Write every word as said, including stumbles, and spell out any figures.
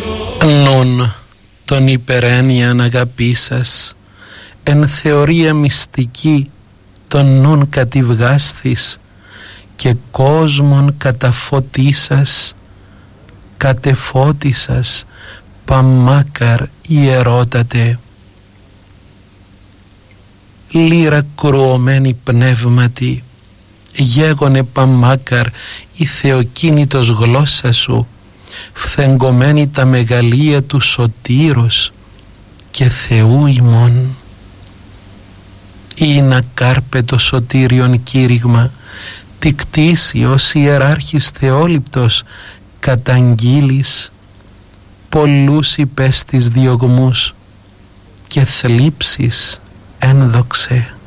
Νουν τον υπερένιαν αγαπήσας, εν θεωρία μυστική τον νουν κατηβγάσθης, και κόσμον καταφωτίσας, κατεφώτισας, παμάκαρ ιερότατε. Λύρα κρουωμένη πνεύματι, γέγονε παμάκαρ η θεοκίνητος γλώσσα σου, φθεγκωμένη τα μεγαλεία του σωτήρος και Θεού ημών. Ή να κάρπε το σωτήριον κήρυγμα, τι κτίσει ως ιεράρχης Θεόληπτος καταγγείλεις, πολλούς υπέστης διωγμούς και θλίψεις ένδοξε.